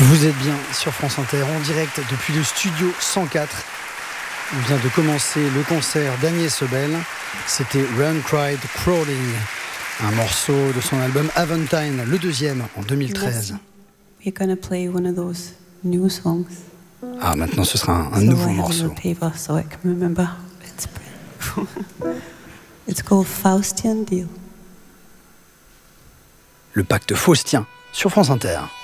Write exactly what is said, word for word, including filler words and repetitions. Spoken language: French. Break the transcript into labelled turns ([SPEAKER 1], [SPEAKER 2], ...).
[SPEAKER 1] Vous êtes bien sur France Inter, en direct depuis le studio cent quatre. On vient de commencer le concert d'Agnès Ebel. C'était Run, Cried, Crawling, un morceau de son album Aventine, le deuxième en deux mille treize.
[SPEAKER 2] We're gonna play one of those new songs.
[SPEAKER 1] Ah, maintenant ce sera un, un
[SPEAKER 2] so
[SPEAKER 1] nouveau
[SPEAKER 2] I
[SPEAKER 1] morceau.
[SPEAKER 2] have a paper so I can remember. It's, it's called Faustian Deal.
[SPEAKER 1] Le pacte faustien sur France Inter.